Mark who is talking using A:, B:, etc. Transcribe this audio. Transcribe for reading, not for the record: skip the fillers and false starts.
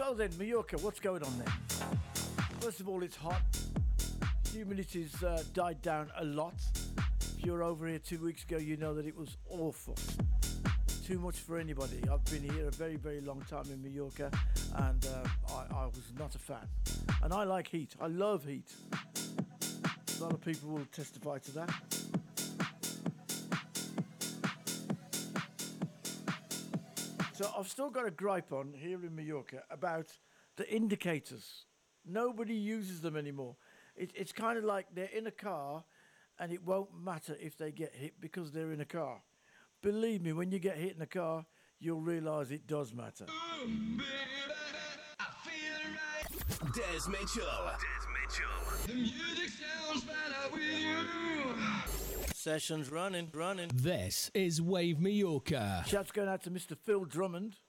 A: So then, Mallorca, what's going on there? First of all, it's hot. Humidity's died down a lot. If you were over here 2 weeks ago, you know that it was awful. Too much for anybody. I've been here a very, very long time in Mallorca, and I was not a fan. And I like heat. I love heat. A lot of people will testify to that. So I've still got a gripe on here in Mallorca about the indicators. Nobody uses them anymore. It's kind of like they're in a car and it won't matter if they get hit because they're in a car. Believe me, when you get hit in a car, you'll realise it does matter.
B: Des Mitchell.
C: The music sounds better with you.
A: Sessions running.
D: This is Wave Mallorca.
A: Shouts going out to Mr. Phil Drummond.